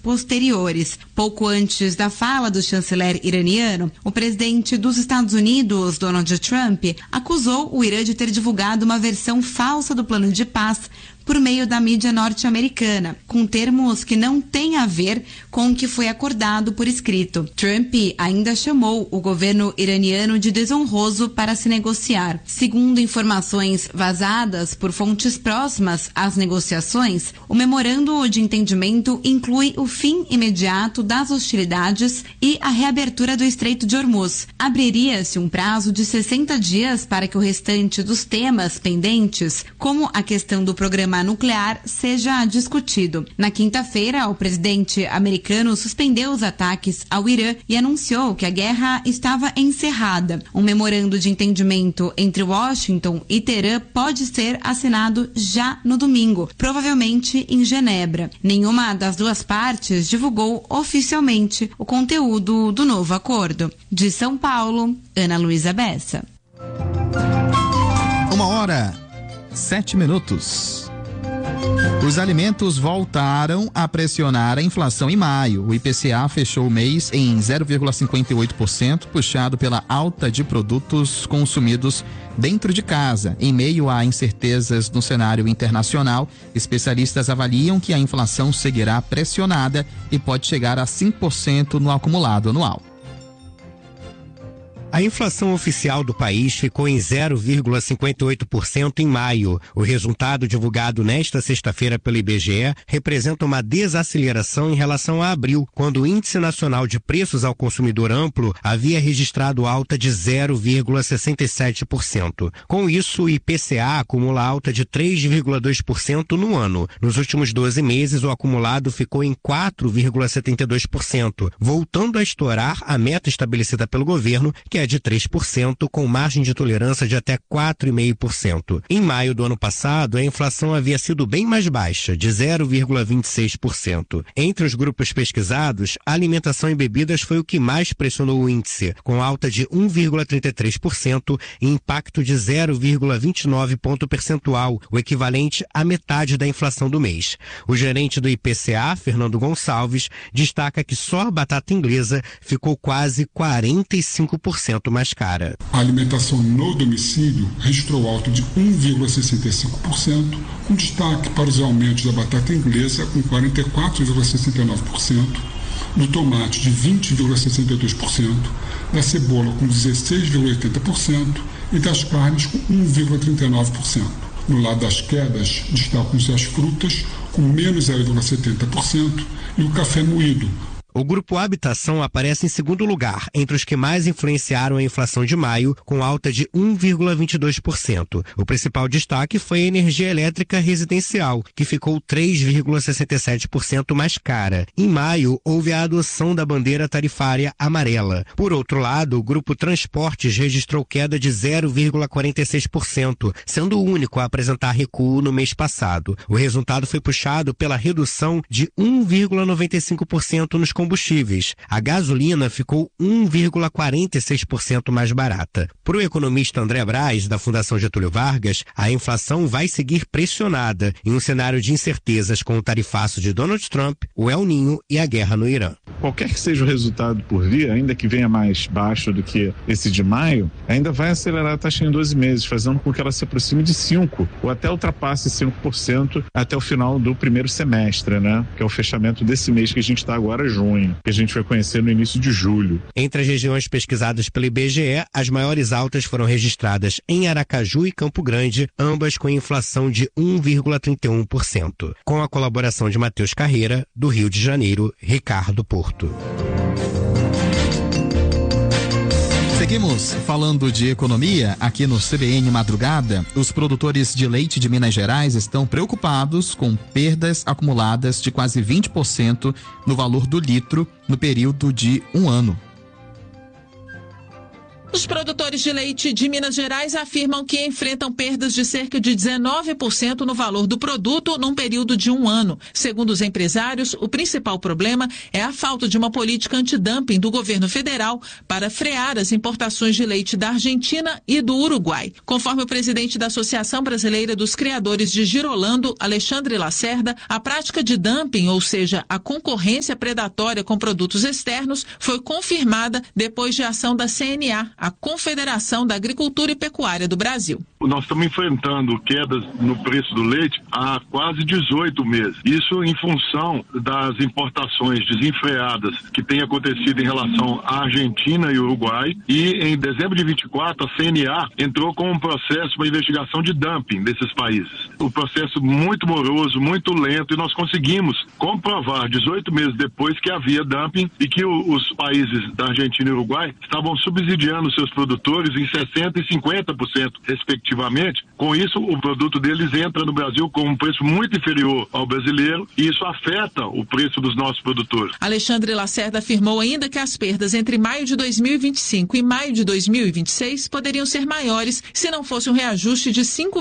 posteriores. Pouco antes da fala do chanceler iraniano, o presidente dos Estados Unidos, Donald Trump, acusou o Irã de ter divulgado uma versão falsa do plano de paz por meio da mídia norte-americana, com termos que não têm a ver com o que foi acordado por escrito. Trump ainda chamou o governo iraniano de desonroso para se negociar. Segundo informações vazadas por fontes próximas às negociações, o memorando de entendimento inclui o fim imediato das hostilidades e a reabertura do Estreito de Hormuz. Abriria-se um prazo de 60 dias para que o restante dos temas pendentes, como a questão do programa nuclear, seja discutido. Na quinta-feira, o presidente americano suspendeu os ataques ao Irã e anunciou que a guerra estava encerrada. Um memorando de entendimento entre Washington e Teherã pode ser assinado já no domingo, provavelmente em Genebra. Nenhuma das duas partes divulgou oficialmente o conteúdo do novo acordo. De São Paulo, Ana Luísa Bessa. 1h07. Os alimentos voltaram a pressionar a inflação em maio. O IPCA fechou o mês em 0,58%, puxado pela alta de produtos consumidos dentro de casa. Em meio a incertezas no cenário internacional, especialistas avaliam que a inflação seguirá pressionada e pode chegar a 5% no acumulado anual. A inflação oficial do país ficou em 0,58% em maio. O resultado divulgado nesta sexta-feira pelo IBGE representa uma desaceleração em relação a abril, quando o Índice Nacional de Preços ao Consumidor Amplo havia registrado alta de 0,67%. Com isso, o IPCA acumula alta de 3,2% no ano. Nos últimos 12 meses, o acumulado ficou em 4,72%, voltando a estourar a meta estabelecida pelo governo, que é de 3%, com margem de tolerância de até 4,5%. Em maio do ano passado, a inflação havia sido bem mais baixa, de 0,26%. Entre os grupos pesquisados, a alimentação e bebidas foi o que mais pressionou o índice, com alta de 1,33% e impacto de 0,29 ponto percentual, o equivalente à metade da inflação do mês. O gerente do IPCA, Fernando Gonçalves, destaca que só a batata inglesa ficou quase 45% mais cara. A alimentação no domicílio registrou alta de 1,65%, com destaque para os aumentos da batata inglesa com 44,69%, do tomate de 20,62%, da cebola com 16,80% e das carnes com 1,39%. No lado das quedas, destacam-se as frutas com menos 0,70% e o café moído. O grupo Habitação aparece em segundo lugar, entre os que mais influenciaram a inflação de maio, com alta de 1,22%. O principal destaque foi a energia elétrica residencial, que ficou 3,67% mais cara. Em maio, houve a adoção da bandeira tarifária amarela. Por outro lado, o grupo Transportes registrou queda de 0,46%, sendo o único a apresentar recuo no mês passado. O resultado foi puxado pela redução de 1,95% nos combustíveis. A gasolina ficou 1,46% mais barata. Para o economista André Braz, da Fundação Getúlio Vargas, a inflação vai seguir pressionada em um cenário de incertezas com o tarifaço de Donald Trump, o El Niño e a guerra no Irã. Qualquer que seja o resultado por vir, ainda que venha mais baixo do que esse de maio, ainda vai acelerar a taxa em 12 meses, fazendo com que ela se aproxime de 5% ou até ultrapasse 5% até o final do primeiro semestre, né? Que é o fechamento desse mês que a gente está agora, junho, que a gente vai conhecer no início de julho. Entre as regiões pesquisadas pelo IBGE, as maiores altas foram registradas em Aracaju e Campo Grande, ambas com inflação de 1,31%. Com a colaboração de Matheus Carreira, do Rio de Janeiro, Ricardo Porto. Seguimos falando de economia aqui no CBN Madrugada. Os produtores de leite de Minas Gerais estão preocupados com perdas acumuladas de quase 20% no valor do litro no período de um ano. Os produtores de leite de Minas Gerais afirmam que enfrentam perdas de cerca de 19% no valor do produto num período de 1 ano. Segundo os empresários, o principal problema é a falta de uma política antidumping do governo federal para frear as importações de leite da Argentina e do Uruguai. Conforme o presidente da Associação Brasileira dos Criadores de Girolando, Alexandre Lacerda, a prática de dumping, ou seja, a concorrência predatória com produtos externos, foi confirmada depois de ação da CNA, a Confederação da Agricultura e Pecuária do Brasil. Nós estamos enfrentando quedas no preço do leite há quase 18 meses. Isso em função das importações desenfreadas que têm acontecido em relação à Argentina e Uruguai. E em dezembro de 24, a CNA entrou com um processo para investigação de dumping desses países. Um processo muito moroso, muito lento, e nós conseguimos comprovar 18 meses depois que havia dumping e que os países da Argentina e Uruguai estavam subsidiando seus produtores em 60% e 50%, respectivamente. Com isso, o produto deles entra no Brasil com um preço muito inferior ao brasileiro e isso afeta o preço dos nossos produtores. Alexandre Lacerda afirmou ainda que as perdas entre maio de 2025 e maio de 2026 poderiam ser maiores se não fosse um reajuste de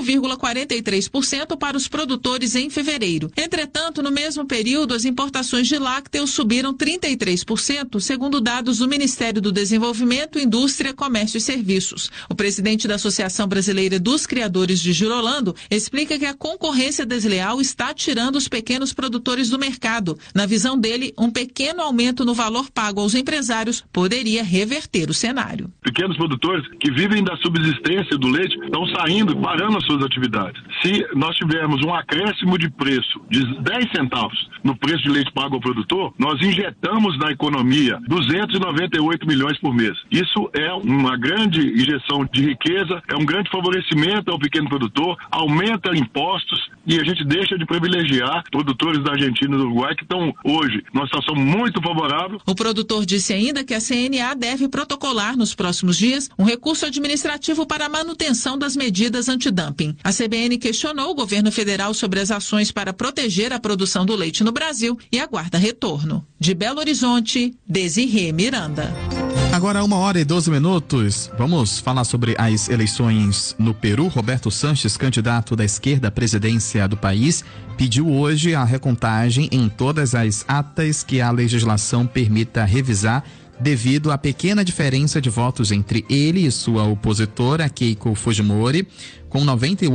5,43% para os produtores em fevereiro. Entretanto, no mesmo período, as importações de lácteos subiram 33%, segundo dados do Ministério do Desenvolvimento, Indústria, Comércio e Serviços. O presidente da Associação Brasileira dos Criadores de Girolando explica que a concorrência desleal está tirando os pequenos produtores do mercado. Na visão dele, um pequeno aumento no valor pago aos empresários poderia reverter o cenário. Pequenos produtores que vivem da subsistência do leite estão saindo e parando as suas atividades. Se nós tivermos um acréscimo de preço de 10 centavos no preço de leite pago ao produtor, nós injetamos na economia 298 milhões por mês. Isso é uma grande injeção de riqueza, é um grande favorecimento ao pequeno produtor, aumenta impostos e a gente deixa de privilegiar produtores da Argentina e do Uruguai que estão hoje numa situação muito favorável. O produtor disse ainda que a CNA deve protocolar nos próximos dias um recurso administrativo para a manutenção das medidas antidumping. A CBN questionou o governo federal sobre as ações para proteger a produção do leite no Brasil e aguarda retorno. De Belo Horizonte, Desirê Miranda. Agora 1h12. Vamos falar sobre as eleições no Peru. Roberto Sanches, candidato da esquerda à presidência do país, pediu hoje a recontagem em todas as atas que a legislação permita revisar devido à pequena diferença de votos entre ele e sua opositora, Keiko Fujimori, com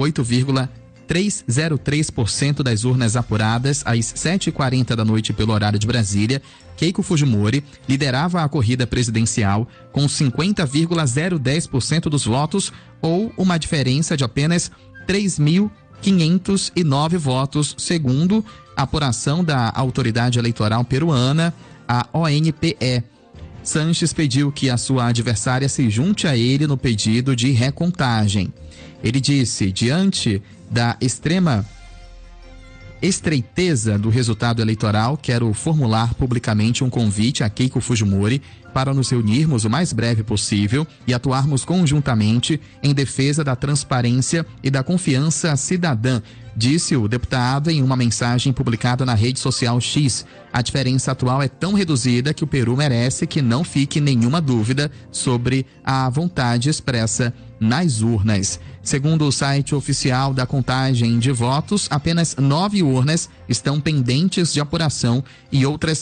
98,303% das urnas apuradas às 7h40 da noite pelo horário de Brasília. Keiko Fujimori liderava a corrida presidencial com 50,010% dos votos, ou uma diferença de apenas 3.509 votos, segundo a apuração da autoridade eleitoral peruana, a ONPE. Sanches pediu que a sua adversária se junte a ele no pedido de recontagem. Ele disse, diante da extrema estreiteza do resultado eleitoral, quero formular publicamente um convite a Keiko Fujimori para nos reunirmos o mais breve possível e atuarmos conjuntamente em defesa da transparência e da confiança cidadã, disse o deputado em uma mensagem publicada na rede social X. A diferença atual é tão reduzida que o Peru merece que não fique nenhuma dúvida sobre a vontade expressa nas urnas. Segundo o site oficial da contagem de votos, apenas 9 urnas estão pendentes de apuração e outras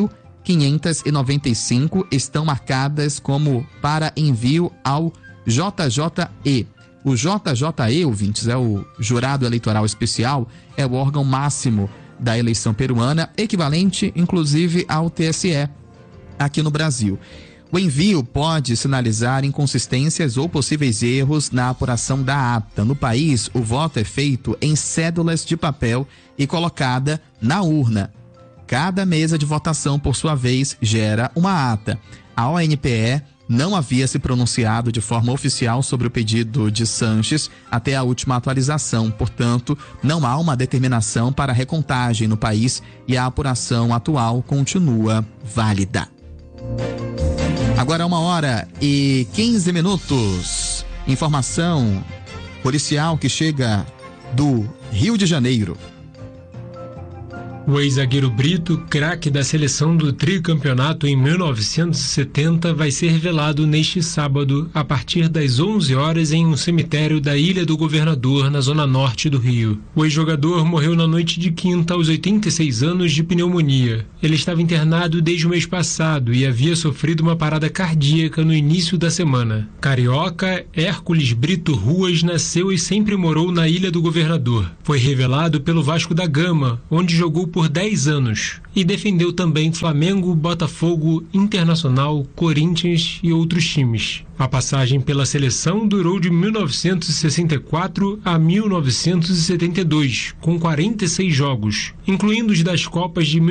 1.595 estão marcadas como para envio ao JJE. O JJE, ouvintes, é o Jurado Eleitoral Especial, é o órgão máximo da eleição peruana, equivalente, inclusive, ao TSE aqui no Brasil. O envio pode sinalizar inconsistências ou possíveis erros na apuração da ata. No país, o voto é feito em cédulas de papel e colocada na urna. Cada mesa de votação, por sua vez, gera uma ata. A ONPE não havia se pronunciado de forma oficial sobre o pedido de Sanches até a última atualização. Portanto, não há uma determinação para recontagem no país e a apuração atual continua válida. Agora 1h15. Informação policial que chega do Rio de Janeiro. O ex-zagueiro Brito, craque da seleção do tricampeonato em 1970, vai ser velado neste sábado, a partir das 11 horas, em um cemitério da Ilha do Governador, na zona norte do Rio. O ex-jogador morreu na noite de quinta, aos 86 anos, de pneumonia. Ele estava internado desde o mês passado e havia sofrido uma parada cardíaca no início da semana. Carioca, Hércules Brito Ruas nasceu e sempre morou na Ilha do Governador. Foi revelado pelo Vasco da Gama, onde jogou por 10 anos e defendeu também Flamengo, Botafogo, Internacional, Corinthians e outros times. A passagem pela seleção durou de 1964 a 1972, com 46 jogos, incluindo os das Copas de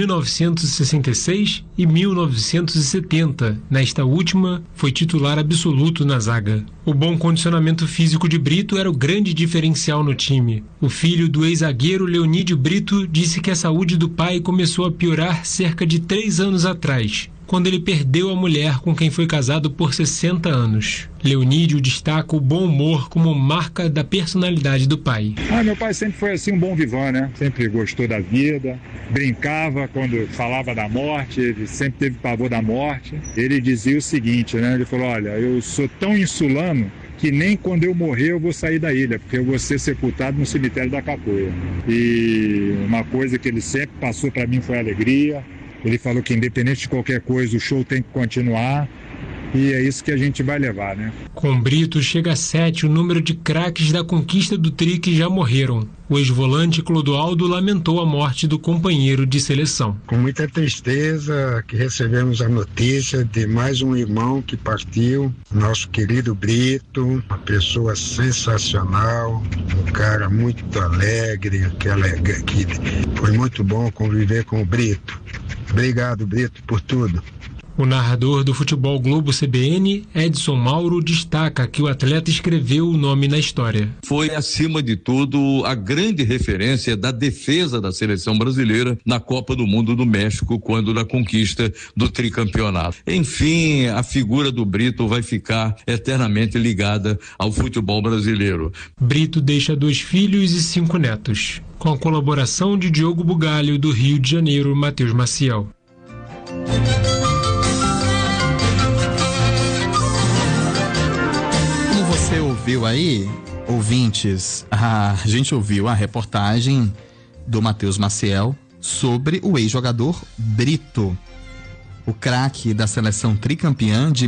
1966 e 1970. Nesta última, foi titular absoluto na zaga. O bom condicionamento físico de Brito era o grande diferencial no time. O filho do ex-zagueiro Leonídio Brito disse que a saúde do pai começou a piorar cerca de 3 anos atrás, quando ele perdeu a mulher com quem foi casado por 60 anos. Leonídio destaca o bom humor como marca da personalidade do pai. Meu pai sempre foi assim um bom vivant, né? Sempre gostou da vida, brincava quando falava da morte, ele sempre teve pavor da morte. Ele dizia o seguinte, né? Ele falou, olha, eu sou tão insulano que nem quando eu morrer eu vou sair da ilha, porque eu vou ser sepultado no cemitério da Capoeira. E uma coisa que ele sempre passou para mim foi alegria. Ele falou que independente de qualquer coisa, o show tem que continuar. E é isso que a gente vai levar, né? Com Brito chega a 7 o número de craques da conquista do tri que já morreram. O ex-volante Clodoaldo lamentou a morte do companheiro de seleção. Com muita tristeza que recebemos a notícia de mais um irmão que partiu, nosso querido Brito, uma pessoa sensacional, um cara muito alegre, que foi muito bom conviver com o Brito. Obrigado, Brito, por tudo. O narrador do Futebol Globo CBN, Edson Mauro, destaca que o atleta escreveu o nome na história. Foi, acima de tudo, a grande referência da defesa da seleção brasileira na Copa do Mundo do México, quando na conquista do tricampeonato. Enfim, a figura do Brito vai ficar eternamente ligada ao futebol brasileiro. Brito deixa 2 filhos e 5 netos. Com a colaboração de Diogo Bugalho, do Rio de Janeiro, Matheus Maciel. Você ouviu aí, ouvintes, a gente ouviu a reportagem do Matheus Maciel sobre o ex-jogador Brito. O craque da seleção tricampeã de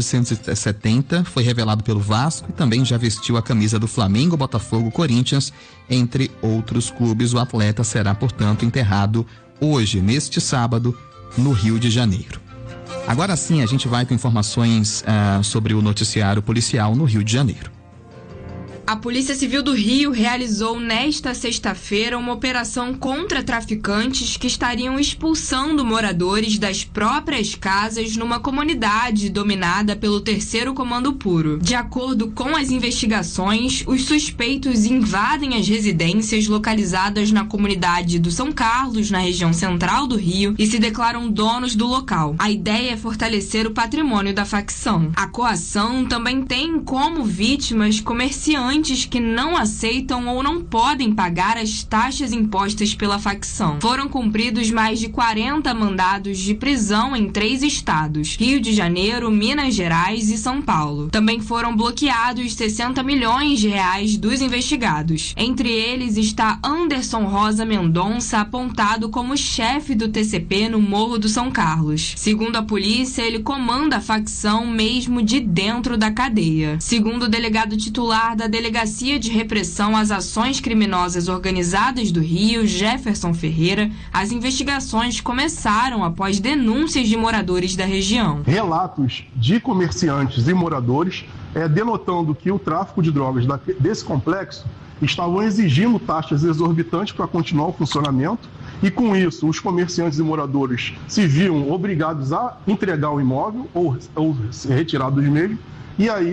1970 foi revelado pelo Vasco e também já vestiu a camisa do Flamengo, Botafogo, Corinthians, entre outros clubes. O atleta será, portanto, enterrado hoje, neste sábado, no Rio de Janeiro. Agora sim, a gente vai com informações sobre o noticiário policial no Rio de Janeiro. A Polícia Civil do Rio realizou nesta sexta-feira uma operação contra traficantes que estariam expulsando moradores das próprias casas numa comunidade dominada pelo 3º Comando Puro. De acordo com as investigações, os suspeitos invadem as residências localizadas na comunidade do São Carlos, na região central do Rio, e se declaram donos do local. A ideia é fortalecer o patrimônio da facção. A coação também tem como vítimas comerciantes que não aceitam ou não podem pagar as taxas impostas pela facção. Foram cumpridos mais de 40 mandados de prisão em 3 estados: Rio de Janeiro, Minas Gerais e São Paulo. Também foram bloqueados 60 milhões de reais dos investigados. Entre eles está Anderson Rosa Mendonça, apontado como chefe do TCP no Morro do São Carlos. Segundo a polícia, ele comanda a facção mesmo de dentro da cadeia. Segundo o delegado titular da Delegacia de Repressão às Ações Criminosas Organizadas do Rio, Jefferson Ferreira, as investigações começaram após denúncias de moradores da região. Relatos de comerciantes e moradores denotando que o tráfico de drogas desse complexo estavam exigindo taxas exorbitantes para continuar o funcionamento, e com isso os comerciantes e moradores se viam obrigados a entregar o imóvel ou se retirar dos mesmos, e aí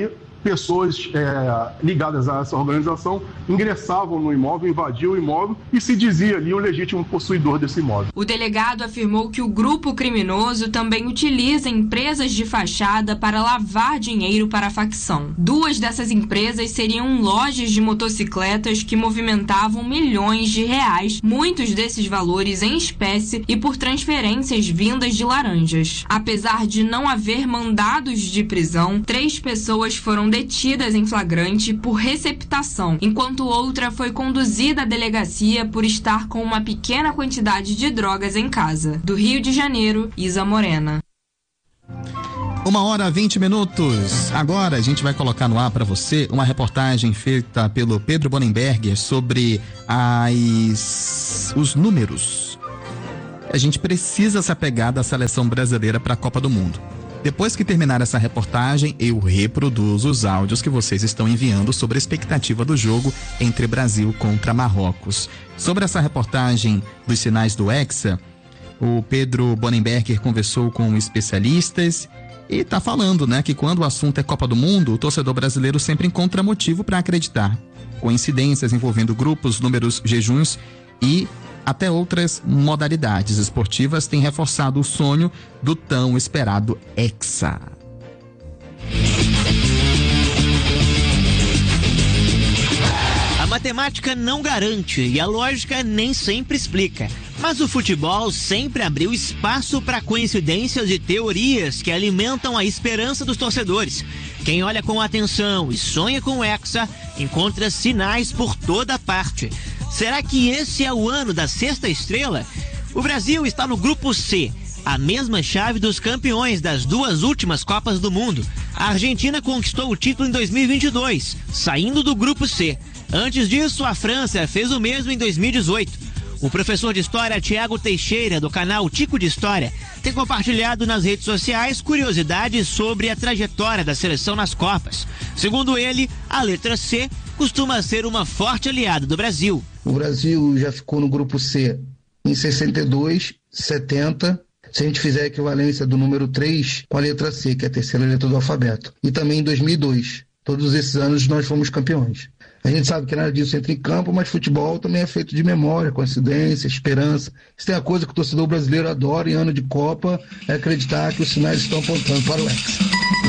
pessoas ligadas a essa organização ingressavam no imóvel, invadiam o imóvel e se dizia ali o legítimo possuidor desse imóvel. O delegado afirmou que o grupo criminoso também utiliza empresas de fachada para lavar dinheiro para a facção. 2 dessas empresas seriam lojas de motocicletas que movimentavam milhões de reais, muitos desses valores em espécie e por transferências vindas de Laranjas. Apesar de não haver mandados de prisão, 3 pessoas foram detidas em flagrante por receptação, enquanto outra foi conduzida à delegacia por estar com uma pequena quantidade de drogas em casa. Do Rio de Janeiro, Isa Morena. 1h20. Agora a gente vai colocar no ar para você uma reportagem feita pelo Pedro Bonenberger sobre os números. A gente precisa se apegar da seleção brasileira para a Copa do Mundo. Depois que terminar essa reportagem, eu reproduzo os áudios que vocês estão enviando sobre a expectativa do jogo entre Brasil contra Marrocos. Sobre essa reportagem dos sinais do Hexa, o Pedro Bonenberger conversou com especialistas e está falando, que quando o assunto é Copa do Mundo, o torcedor brasileiro sempre encontra motivo para acreditar. Coincidências envolvendo grupos, números, jejuns e até outras modalidades esportivas têm reforçado o sonho do tão esperado Hexa. A matemática não garante e a lógica nem sempre explica. Mas o futebol sempre abriu espaço para coincidências e teorias que alimentam a esperança dos torcedores. Quem olha com atenção e sonha com o Hexa encontra sinais por toda parte. Será que esse é o ano da sexta estrela? O Brasil está no grupo C, a mesma chave dos campeões das 2 últimas Copas do Mundo. A Argentina conquistou o título em 2022, saindo do grupo C. Antes disso, a França fez o mesmo em 2018. O professor de História Tiago Teixeira, do canal Tico de História, tem compartilhado nas redes sociais curiosidades sobre a trajetória da seleção nas Copas. Segundo ele, a letra C costuma ser uma forte aliada do Brasil. O Brasil já ficou no grupo C em 62, 70, se a gente fizer a equivalência do número 3 com a letra C, que é a terceira letra do alfabeto. E também em 2002. Todos esses anos nós fomos campeões. A gente sabe que nada disso entra em campo, mas futebol também é feito de memória, coincidência, esperança. Isso tem a coisa que o torcedor brasileiro adora em ano de Copa, é acreditar que os sinais estão apontando para o Hexa.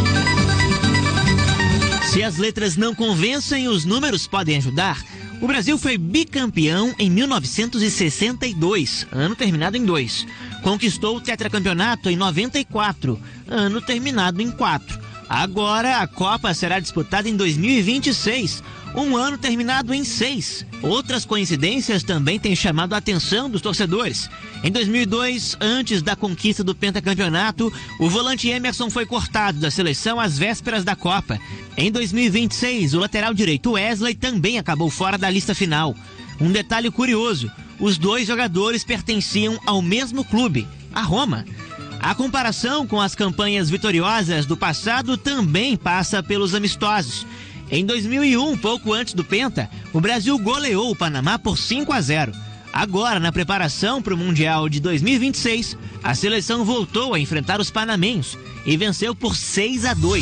Se as letras não convencem, os números podem ajudar. O Brasil foi bicampeão em 1962, ano terminado em 2. Conquistou o tetracampeonato em 94, ano terminado em 4. Agora a Copa será disputada em 2026, um ano terminado em 6. Outras coincidências também têm chamado a atenção dos torcedores. Em 2002, antes da conquista do pentacampeonato, o volante Emerson foi cortado da seleção às vésperas da Copa. Em 2026, o lateral direito Wesley também acabou fora da lista final. Um detalhe curioso, os 2 jogadores pertenciam ao mesmo clube, a Roma. A comparação com as campanhas vitoriosas do passado também passa pelos amistosos. Em 2001, pouco antes do Penta, o Brasil goleou o Panamá por 5-0. Agora, na preparação para o Mundial de 2026, a seleção voltou a enfrentar os panamenhos e venceu por 6-2.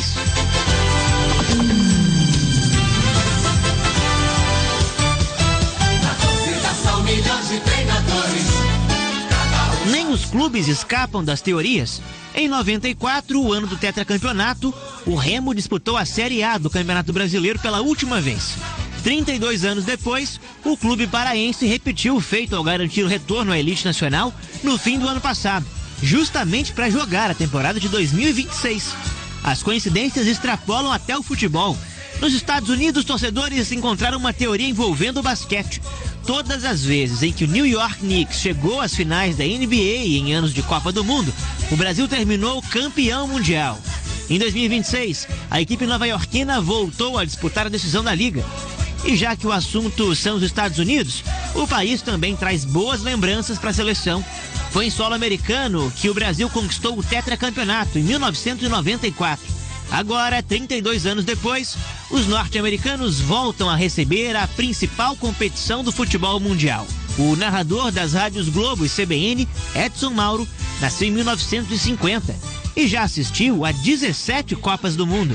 Nem os clubes escapam das teorias. Em 94, o ano do tetracampeonato, o Remo disputou a Série A do Campeonato Brasileiro pela última vez. 32 anos depois, o clube paraense repetiu o feito ao garantir o retorno à elite nacional no fim do ano passado, justamente para jogar a temporada de 2026. As coincidências extrapolam até o futebol. Nos Estados Unidos, torcedores encontraram uma teoria envolvendo o basquete. Todas as vezes em que o New York Knicks chegou às finais da NBA em anos de Copa do Mundo, o Brasil terminou campeão mundial. Em 2026, a equipe nova-iorquina voltou a disputar a decisão da liga. E já que o assunto são os Estados Unidos, o país também traz boas lembranças para a seleção. Foi em solo americano que o Brasil conquistou o tetracampeonato em 1994. Agora, 32 anos depois, os norte-americanos voltam a receber a principal competição do futebol mundial. O narrador das rádios Globo e CBN, Edson Mauro, nasceu em 1950 e já assistiu a 17 Copas do Mundo.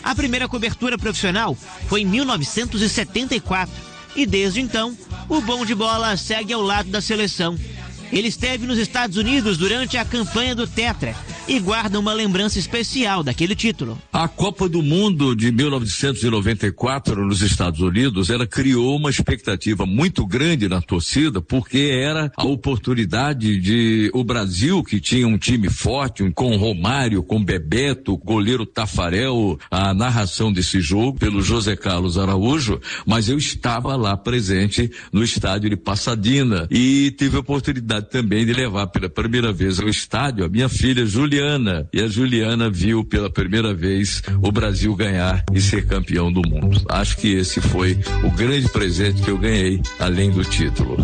A primeira cobertura profissional foi em 1974 e desde então o bom de bola segue ao lado da seleção. Ele esteve nos Estados Unidos durante a campanha do Tetra e guarda uma lembrança especial daquele título. A Copa do Mundo de 1994 nos Estados Unidos, ela criou uma expectativa muito grande na torcida, porque era a oportunidade de o Brasil, que tinha um time forte, com Romário, com Bebeto, goleiro Tafarel, a narração desse jogo pelo José Carlos Araújo, mas eu estava lá presente no estádio de Pasadena e tive a oportunidade também de levar pela primeira vez ao estádio a minha filha Juliana, e a Juliana viu pela primeira vez o Brasil ganhar e ser campeão do mundo. Acho que esse foi o grande presente que eu ganhei, além do título.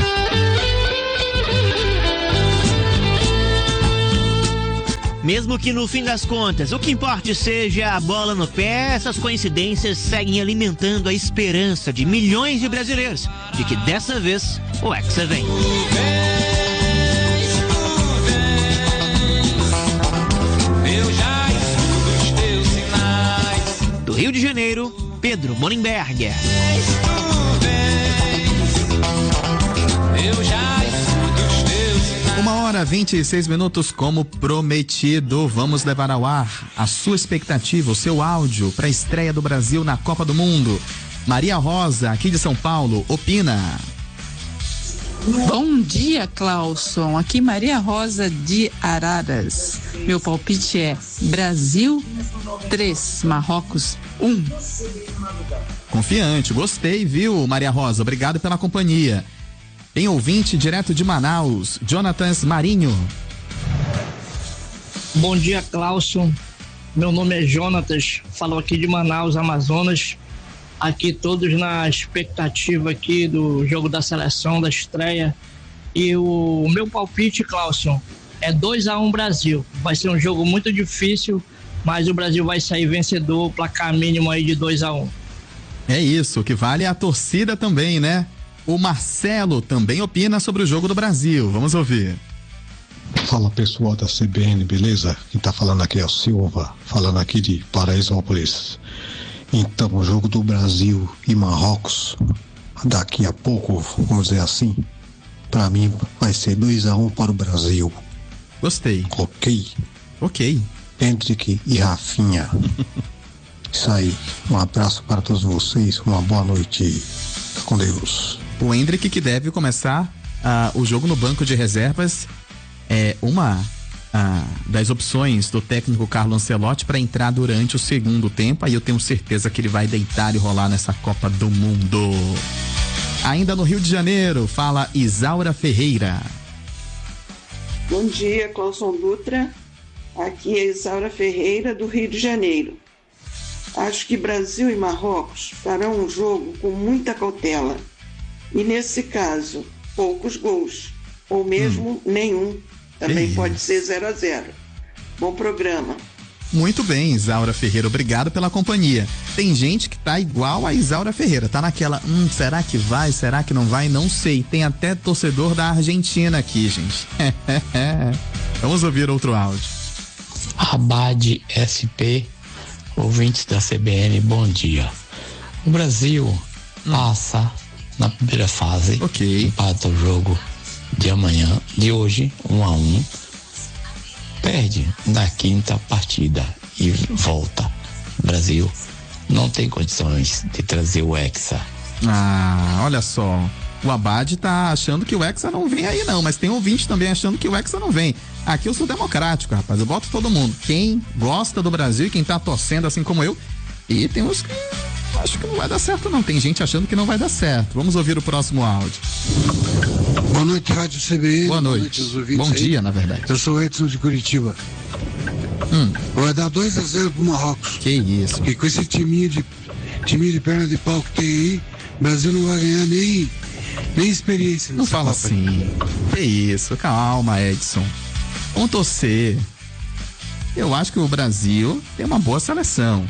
Mesmo que no fim das contas o que importe seja a bola no pé, essas coincidências seguem alimentando a esperança de milhões de brasileiros de que dessa vez o Hexa vem. Do Rio de Janeiro, Pedro Monenberger. 1h26, como prometido. Vamos levar ao ar a sua expectativa, o seu áudio para a estreia do Brasil na Copa do Mundo. Maria Rosa, aqui de São Paulo, opina. Bom dia, Clauson. Aqui Maria Rosa de Araras. Meu palpite é Brasil 3, Marrocos 1. Confiante, gostei, viu, Maria Rosa? Obrigado pela companhia. Tem ouvinte direto de Manaus, Jonatas Marinho. Bom dia, Clauson. Meu nome é Jonatas, falo aqui de Manaus, Amazonas. Aqui todos na expectativa aqui do jogo da seleção, da estreia. E o meu palpite, Clauson, é 2-1 Brasil. Vai ser um jogo muito difícil, mas o Brasil vai sair vencedor, placar mínimo aí de 2-1. É isso, o que vale é a torcida também, né? O Marcelo também opina sobre o jogo do Brasil. Vamos ouvir. Fala, pessoal da CBN, beleza? Quem tá falando aqui é o Silva, falando aqui de Paraisópolis. Então, o jogo do Brasil e Marrocos, daqui a pouco, vamos dizer assim, pra mim vai ser 2-1 para o Brasil. Gostei. Ok. Hendrick e Rafinha. Isso aí. Um abraço para todos vocês, uma boa noite. Com Deus. O Hendrick, que deve começar o jogo no banco de reservas, é uma das opções do técnico Carlo Ancelotti para entrar durante o segundo tempo. Aí eu tenho certeza que ele vai deitar e rolar nessa Copa do Mundo. Ainda no Rio de Janeiro, fala Isaura Ferreira. Bom dia, Clauson Dutra. Aqui é Isaura Ferreira, do Rio de Janeiro. Acho que Brasil e Marrocos farão um jogo com muita cautela. E nesse caso, poucos gols, ou mesmo nenhum. Também pode ser 0-0. Bom programa. Muito bem, Isaura Ferreira, obrigado pela companhia. Tem gente que tá igual a Isaura Ferreira, tá naquela, será que vai, será que não vai? Não sei, tem até torcedor da Argentina aqui, gente. Vamos ouvir outro áudio. Abad SP, ouvintes da CBN, bom dia. O Brasil passa na primeira fase, empata o jogo de hoje, 1-1, perde na quinta partida e volta. O Brasil não tem condições de trazer o Hexa. Olha só, o Abad tá achando que o Hexa não vem aí não, mas tem ouvinte também achando que o Hexa não vem. Aqui eu sou democrático, rapaz, eu boto todo mundo, quem gosta do Brasil e quem tá torcendo assim como eu, e tem uns que acho que não vai dar certo não, tem gente achando que não vai dar certo. Vamos ouvir o próximo áudio. Boa noite, Rádio CBN. Boa noite. Bom dia, na verdade. Eu sou o Edson de Curitiba. Vai dar 2-0 pro Marrocos. Que isso. E com esse time de perna de pau que tem aí, o Brasil não vai ganhar nem experiência. Não fala assim. Que isso, calma, Edson. Vamos torcer. Eu acho que o Brasil tem uma boa seleção.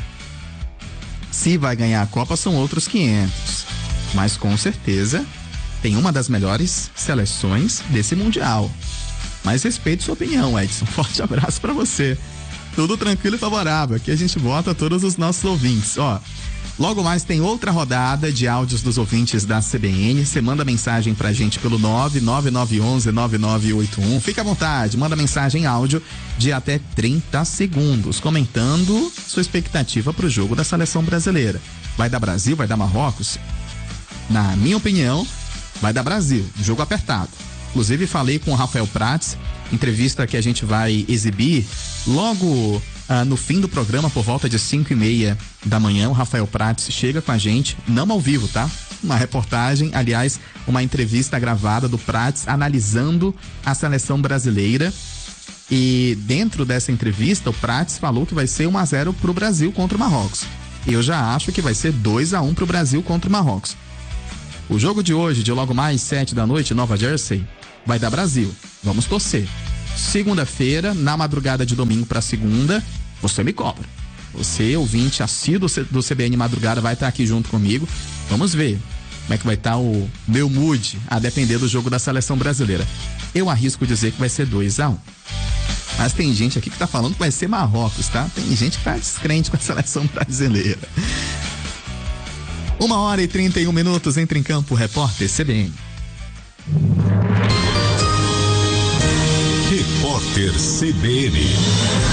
Se vai ganhar a Copa são outros 500. Mas com certeza tem uma das melhores seleções desse Mundial. Mas respeito sua opinião, Edson. Forte abraço pra você. Tudo tranquilo e favorável. Aqui a gente bota todos os nossos ouvintes. Ó, logo mais tem outra rodada de áudios dos ouvintes da CBN. Você manda mensagem pra gente pelo 99911-9981. Fica à vontade, manda mensagem em áudio de até 30 segundos, comentando sua expectativa pro jogo da seleção brasileira. Vai dar Brasil, vai dar Marrocos? Na minha opinião, vai dar Brasil. Jogo apertado. Inclusive falei com o Rafael Prats, entrevista que a gente vai exibir logo no fim do programa, por volta de 5:30 da manhã. O Rafael Prats chega com a gente, não ao vivo, tá? Uma reportagem, aliás, uma entrevista gravada do Prats analisando a seleção brasileira. E dentro dessa entrevista, o Prats falou que vai ser 1-0 pro Brasil contra o Marrocos. Eu já acho que vai ser 2-1 pro Brasil contra o Marrocos. O jogo de hoje, de logo mais 7 da noite, Nova Jersey, vai dar Brasil. Vamos torcer. Segunda-feira, na madrugada de domingo para segunda, você me cobra. Você, ouvinte assíduo do CBN Madrugada, vai estar aqui junto comigo. Vamos ver como é que vai estar o meu mood, a depender do jogo da seleção brasileira. Eu arrisco dizer que vai ser 2-1. Mas tem gente aqui que tá falando que vai ser Marrocos, tá? Tem gente que tá descrente com a seleção brasileira. 1h31, entra em campo, repórter CBN. Repórter CBN.